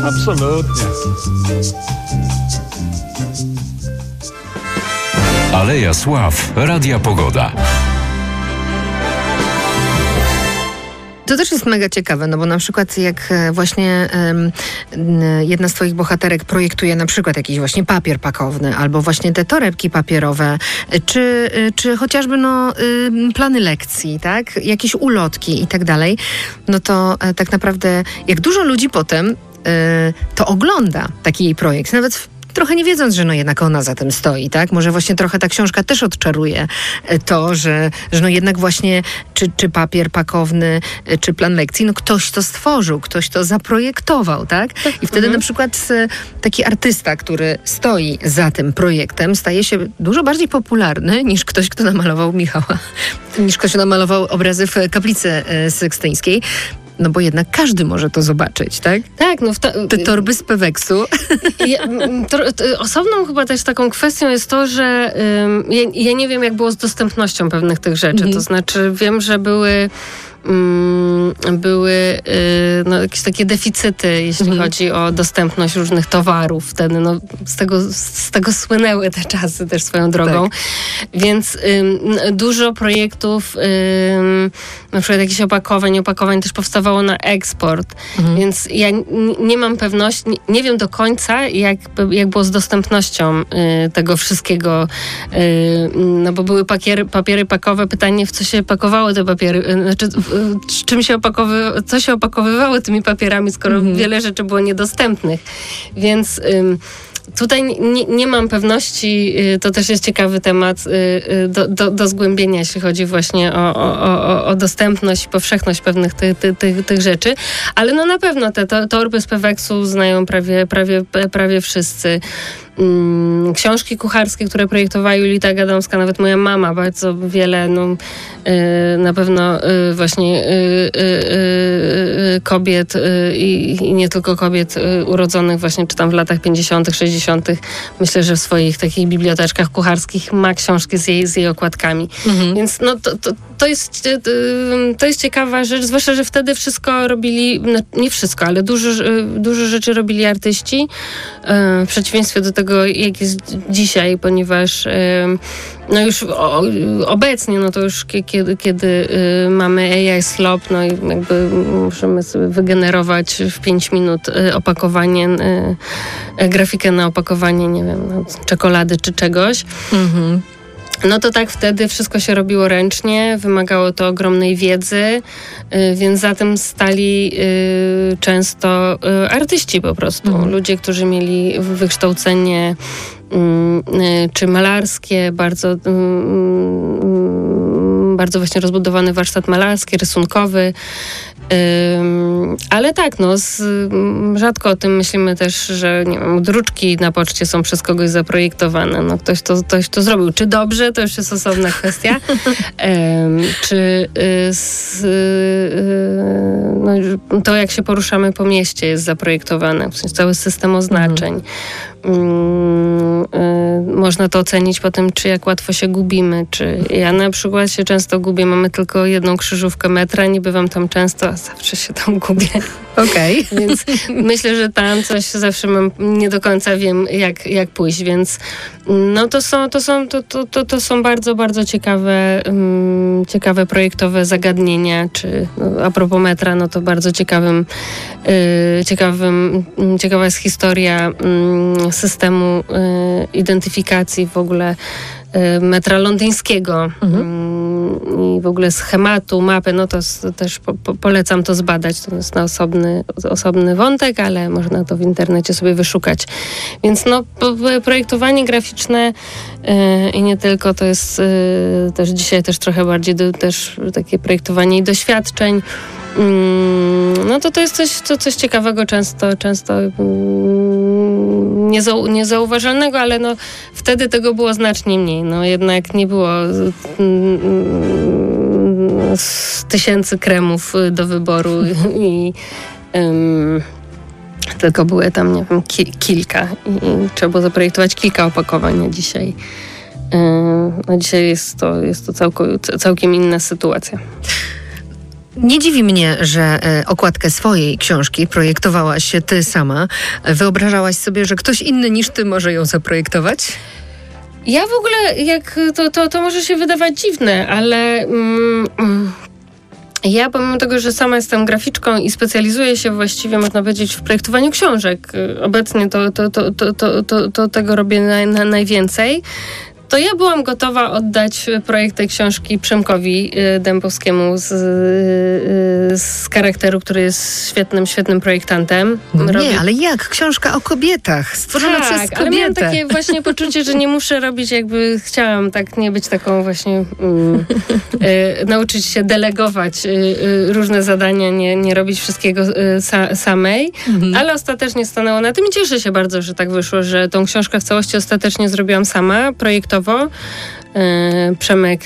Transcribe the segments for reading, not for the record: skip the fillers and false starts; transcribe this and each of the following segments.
Absolutnie. Aleja Sław, Radia Pogoda. To też jest mega ciekawe, no bo na przykład jak właśnie jedna z twoich bohaterek projektuje na przykład jakiś właśnie papier pakowny albo właśnie te torebki papierowe, czy chociażby plany lekcji, tak? Jakieś ulotki i tak dalej, no to tak naprawdę jak dużo ludzi potem to ogląda taki jej projekt, nawet trochę nie wiedząc, że jednak ona za tym stoi, tak? Może właśnie trochę ta książka też odczaruje to, że jednak właśnie czy papier pakowny, czy plan lekcji, ktoś to stworzył, ktoś to zaprojektował, tak? I wtedy na przykład taki artysta, który stoi za tym projektem, staje się dużo bardziej popularny niż ktoś, kto namalował niż ktoś, kto namalował obrazy w kaplicy sykstyńskiej. No bo jednak każdy może to zobaczyć, tak? Tak, te torby z Peweksu. Osobną chyba też taką kwestią jest to, że ja nie wiem, jak było z dostępnością pewnych tych rzeczy. To znaczy wiem, że były jakieś takie deficyty, jeśli chodzi o dostępność różnych towarów. Wtedy z tego słynęły te czasy też swoją drogą. Tak. Więc dużo projektów, na przykład jakichś opakowań też powstawało na eksport. Więc ja nie mam pewności, nie wiem do końca, jak było z dostępnością tego wszystkiego. Bo były papiery pakowe. Pytanie, w co się pakowały te papiery? Znaczy, co się opakowywało tymi papierami, skoro wiele rzeczy było niedostępnych. Więc tutaj nie mam pewności, to też jest ciekawy temat do zgłębienia, jeśli chodzi właśnie o dostępność i powszechność pewnych tych rzeczy. Ale na pewno te torby z Peweksu znają prawie wszyscy. Książki kucharskie, które projektowała Julita Gadomska, nawet moja mama bardzo wiele, na pewno właśnie kobiet i nie tylko kobiet urodzonych właśnie czy tam w latach 50., 60. Myślę, że w swoich takich biblioteczkach kucharskich ma książki z jej okładkami. Więc to jest ciekawa rzecz, zwłaszcza, że wtedy wszystko robili, nie wszystko, ale dużo rzeczy robili artyści, w przeciwieństwie do tego, jak jest dzisiaj, ponieważ już obecnie, to już kiedy mamy AI Slop, i jakby możemy sobie wygenerować w 5 minut opakowanie, grafikę na opakowanie, nie wiem, czekolady czy czegoś. To tak wtedy wszystko się robiło ręcznie, wymagało to ogromnej wiedzy, więc za tym stali często artyści po prostu. Ludzie, którzy mieli wykształcenie czy malarskie, bardzo właśnie rozbudowany warsztat malarski, rysunkowy. Ale tak, rzadko o tym myślimy też, że nie wiem, druczki na poczcie są przez kogoś zaprojektowane. Ktoś to zrobił. Czy dobrze, to już jest osobna kwestia. To jak się poruszamy po mieście jest zaprojektowane. W sensie cały system oznaczeń. Można to ocenić po tym, czy jak łatwo się gubimy. Czy ja na przykład się często gubię, mamy tylko jedną krzyżówkę metra, nie bywam tam często, a zawsze się tam gubię. Okej. Więc myślę, że tam coś zawsze nie do końca wiem, jak pójść, więc to są bardzo, bardzo ciekawe projektowe zagadnienia, czy a propos metra, to bardzo ciekawa jest historia systemu identyfikacji w ogóle metra londyńskiego i w ogóle schematu, mapy, to też polecam to zbadać. To jest na osobny wątek, ale można to w internecie sobie wyszukać. Więc projektowanie graficzne i nie tylko, to jest też dzisiaj też trochę bardziej też takie projektowanie i doświadczeń. To jest coś ciekawego, często niezauważalnego, ale wtedy tego było znacznie mniej. Jednak nie było tysięcy kremów do wyboru i tylko były tam, nie wiem, kilka i trzeba było zaprojektować kilka opakowań. Dzisiaj jest to całkiem inna sytuacja. Nie dziwi mnie, że okładkę swojej książki projektowałaś ty sama. Wyobrażałaś sobie, że ktoś inny niż ty może ją zaprojektować? Ja w ogóle, jak to może się wydawać dziwne, ale ja pomimo tego, że sama jestem graficzką i specjalizuję się właściwie, można powiedzieć, w projektowaniu książek, obecnie to tego robię najwięcej, to ja byłam gotowa oddać projekt tej książki Przemkowi Dębowskiemu z charakteru, który jest świetnym projektantem. Nie, ale jak? Książka o kobietach, stworzona przez kobietę. Ale miałam takie właśnie poczucie, że nie muszę robić chciałam tak nie być taką właśnie nauczyć się delegować różne zadania, nie robić wszystkiego samej, ale ostatecznie stanęło na tym i cieszę się bardzo, że tak wyszło, że tą książkę w całości ostatecznie zrobiłam sama, projektowo. Przemek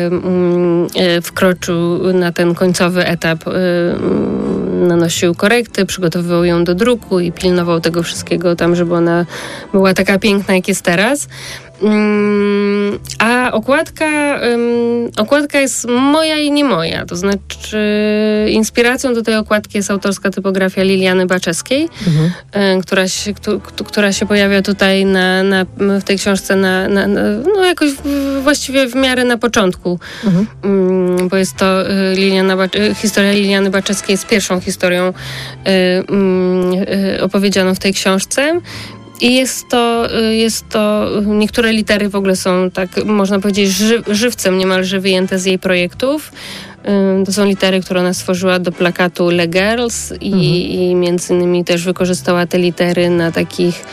wkroczył na ten końcowy etap, nanosił korekty, przygotowywał ją do druku i pilnował tego wszystkiego tam, żeby ona była taka piękna, jak jest teraz. A okładka jest moja i nie moja. To znaczy inspiracją do tej okładki jest autorska typografia Liliany Baczewskiej, która się pojawia tutaj w tej książce no jakoś właściwie w miarę na początku. Bo jest to historia Liliany Baczewskiej jest pierwszą historią opowiedzianą w tej książce. I jest to, niektóre litery w ogóle są tak, można powiedzieć, żywcem niemalże wyjęte z jej projektów. To są litery, które ona stworzyła do plakatu Le Girls i między innymi też wykorzystała te litery na takich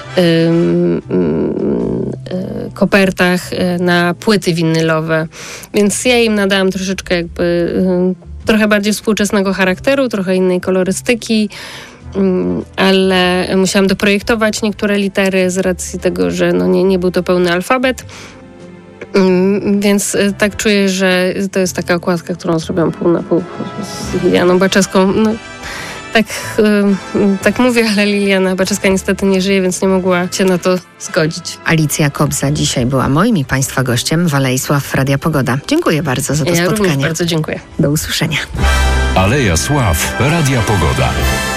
kopertach na płyty winylowe. Więc ja im nadałam troszeczkę trochę bardziej współczesnego charakteru, trochę innej kolorystyki, ale musiałam doprojektować niektóre litery z racji tego, że nie był to pełny alfabet. Więc tak czuję, że to jest taka okładka, którą zrobiłam pół na pół z Lilianą Baczewską. No, tak mówię, ale Liliana Baczewska niestety nie żyje, więc nie mogła się na to zgodzić. Alicja Kobza dzisiaj była moim i Państwa gościem w Alei Sław Radia Pogoda. Dziękuję bardzo za to spotkanie. Ja również bardzo dziękuję. Do usłyszenia. Aleja Sław Radia Pogoda.